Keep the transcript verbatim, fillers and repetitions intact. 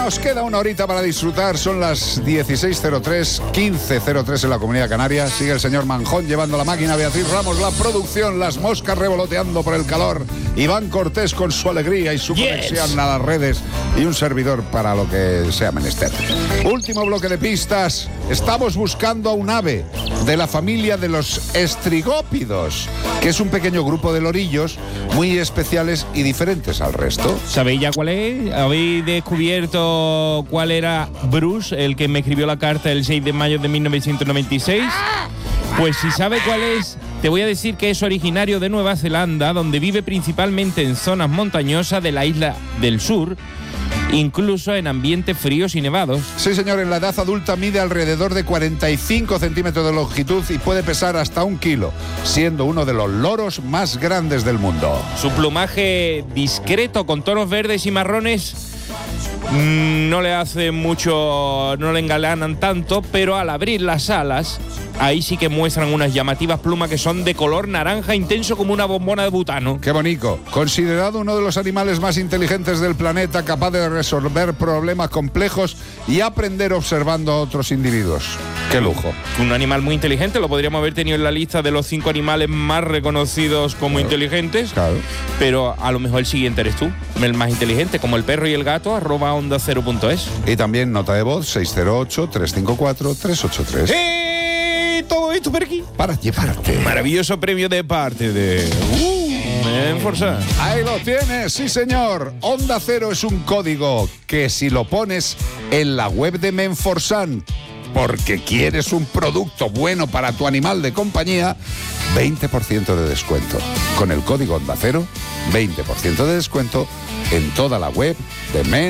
Nos queda una horita para disfrutar. Son las dieciséis cero tres, quince cero tres en la Comunidad Canaria. Sigue el señor Manjón llevando la máquina, Beatriz Ramos la producción, las moscas revoloteando por el calor, Iván Cortés con su alegría y su Yes. conexión a las redes y un servidor para lo que sea menester. Último bloque de pistas. Estamos buscando a un ave de la familia de los estrigópidos, que es un pequeño grupo de lorillos muy especiales y diferentes al resto. ¿Sabéis ya cuál es? ¿Habéis descubierto cuál era Bruce, el que me escribió la carta el seis de mayo de mil novecientos noventa y seis? Pues si sabe cuál es, te voy a decir que es originario de Nueva Zelanda, donde vive principalmente en zonas montañosas de la isla del sur, incluso en ambientes fríos y nevados. Sí, señor, en la edad adulta mide alrededor de cuarenta y cinco centímetros de longitud y puede pesar hasta un kilo, siendo uno de los loros más grandes del mundo. Su plumaje discreto con tonos verdes y marrones mmm, no le hace mucho, no le engalanan tanto, pero al abrir las alas, ahí sí que muestran unas llamativas plumas que son de color naranja intenso como una bombona de butano. ¡Qué bonito! Considerado uno de los animales más inteligentes del planeta, capaz de resolver problemas complejos y aprender observando a otros individuos. ¡Qué lujo! Un animal muy inteligente, lo podríamos haber tenido en la lista de los cinco animales más reconocidos como Claro, inteligentes, claro. pero a lo mejor el siguiente eres tú, el más inteligente, como el perro y el gato, arroba onda cero punto es. Y también nota de voz seis cero ocho, tres cinco cuatro, tres ocho tres. ¡Eh! Todo esto por aquí. Para llevarte. Maravilloso premio de parte de uh, Menforsan. Ahí lo tienes, sí señor. Onda Cero es un código que si lo pones en la web de Menforsan porque quieres un producto bueno para tu animal de compañía, veinte por ciento de descuento. Con el código Onda Cero, veinte por ciento de descuento en toda la web de Men.